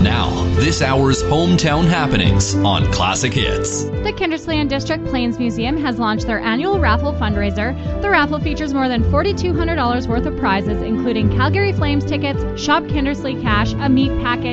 Now, this hour's hometown happenings on Classic Hits. The Kindersley District Plains Museum has launched their annual raffle fundraiser. The raffle features more than $4,200 worth of prizes, including Calgary Flames tickets, Shop Kindersley cash, a meat package,